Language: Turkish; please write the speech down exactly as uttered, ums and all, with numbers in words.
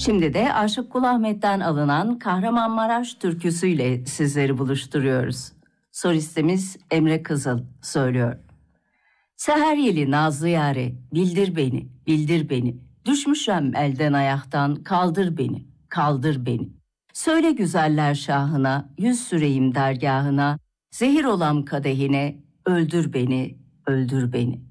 Şimdi de Aşık Kul Ahmet'ten alınan Kahramanmaraş türküsüyle sizleri buluşturuyoruz. Solistimiz Emre Kızıl söylüyor. Seher yeli nazlı yâre, bildir beni, bildir beni. Düşmüşem elden ayaktan, kaldır beni, kaldır beni. Söyle güzeller şahına, yüz süreyim dergahına. Zehir olam kadehine, öldür beni, öldür beni.